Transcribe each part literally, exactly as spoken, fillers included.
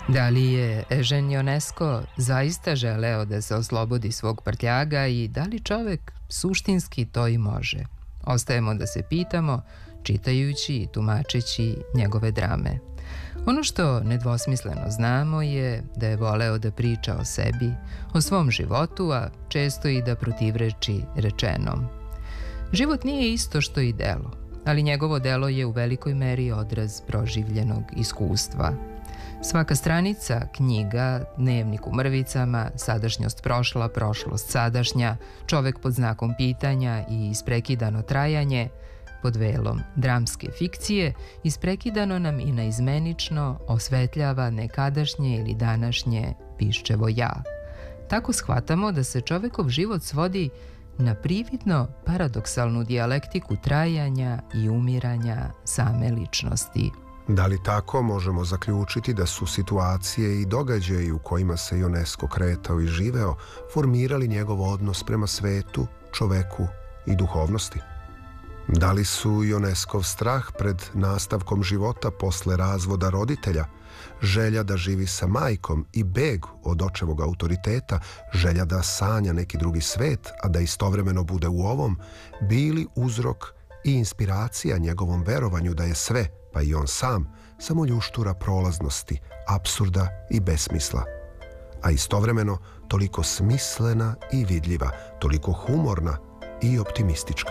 Da li je Eugene Ionesco zaista želeo da se oslobodi svog prtljaga i da li čovek suštinski to i može? Ostajemo da se pitamo, čitajući i tumačeći njegove drame. Ono što nedvosmisleno znamo je da je voleo da priča o sebi, o svom životu, a često i da protivreči rečenom. Život nije isto što i delo, ali njegovo delo je u velikoj meri odraz proživljenog iskustva. Svaka stranica, knjiga, dnevnik u mrvicama, sadašnjost prošla, prošlost sadašnja, čovek pod znakom pitanja i isprekidano trajanje, pod velom dramske fikcije, isprekidano nam i naizmenično osvetljava nekadašnje ili današnje piščevo ja. Tako shvatamo da se čovekov život svodi na prividno paradoksalnu dijalektiku trajanja i umiranja same ličnosti. Da li tako možemo zaključiti da su situacije i događaji u kojima se Ionesco kretao i živeo formirali njegov odnos prema svetu, čoveku i duhovnosti? Da li su Ioneskov strah pred nastavkom života posle razvoda roditelja, želja da živi sa majkom i beg od očevog autoriteta, želja da sanja neki drugi svet, a da istovremeno bude u ovom, bili uzrok i inspiracija njegovom verovanju da je sve, pa i on sam, samo ljuštura prolaznosti, apsurda i besmisla, a istovremeno toliko smislena i vidljiva, toliko humorna i optimistička.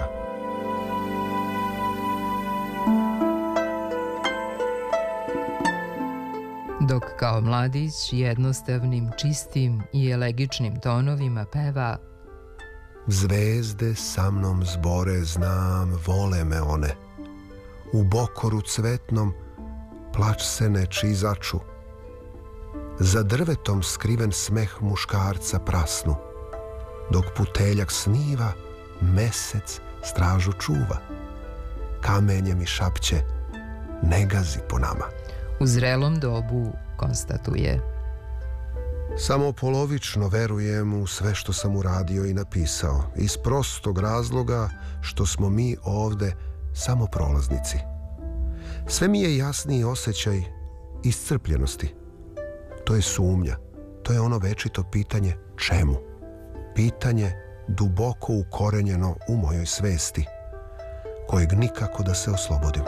Dok kao mladić jednostavnim, čistim i elegičnim tonovima peva: Zvezde sa mnom zbore, znam, vole me one. U bokoru cvetnom plač se neči začu. Za drvetom skriven smeh muškarca prasnu. Dok puteljak sniva, mesec stražu čuva. Kamenje mi šapće, ne gazi po nama. U zrelom dobu konstatuje: Samo polovično verujem u sve što sam uradio i napisao, iz prostog razloga što smo mi ovde samo prolaznici. Sve mi je jasniji osjećaj iscrpljenosti. To je sumnja, to je ono večito pitanje čemu. Pitanje duboko ukorenjeno u mojoj svesti, kojeg nikako da se oslobodim.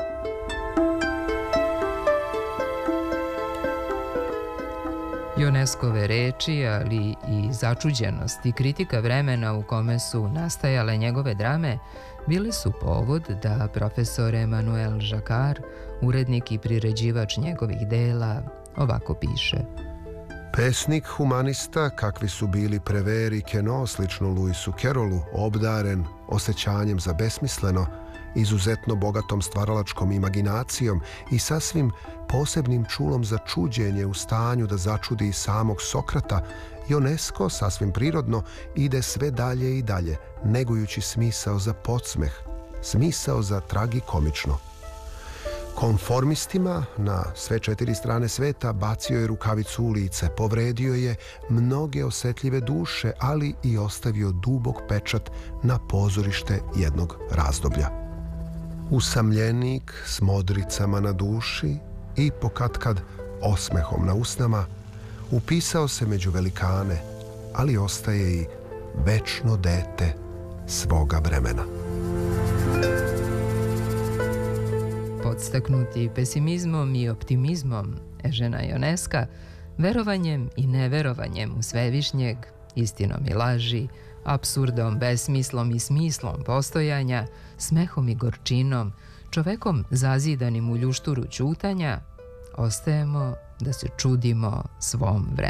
Ioneskove reči, ali i začuđenost i kritika vremena u kome su nastajale njegove drame, bile su povod da profesor Emmanuel Jacquard, urednik i priređivač njegovih dela, ovako piše: Pesnik humanista, kakvi su bili Prévert i Queneau, slično Lewisu Carrollu, obdaren osjećanjem za besmisleno, izuzetno bogatom stvaralačkom imaginacijom i sasvim posebnim čulom za čuđenje u stanju da začudi i samog Sokrata, Ionesco sasvim prirodno ide sve dalje i dalje, negujući smisao za podsmeh, smisao za tragikomično. Konformistima na sve četiri strane sveta bacio je rukavicu u lice, povredio je mnoge osetljive duše, ali i ostavio dubok pečat na pozorište jednog razdoblja. Usamljenik s modricama na duši i pokatkad osmehom na usnama, upisao se među velikane, ali ostaje i večno dete svoga vremena. Podstaknuti pesimizmom i optimizmom Eugena Ionesca, verovanjem i neverovanjem u svevišnjeg, istinom i laži, apsurdom, besmislom i smislom postojanja, smehom i gorčinom, čovekom zazidanim u ljušturu ćutanja, ostajemo da se čudimo svom vremenu.